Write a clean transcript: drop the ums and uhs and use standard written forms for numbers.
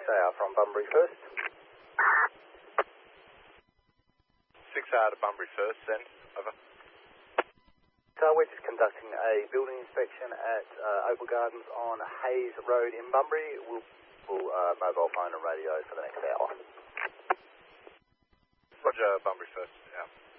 6AR from Bunbury First. 6AR to Bunbury First, send. Over. So we're just conducting a building inspection at Opal Gardens on Hayes Road in Bunbury. We'll mobile phone and radio for the next hour. Roger, Bunbury First, yeah.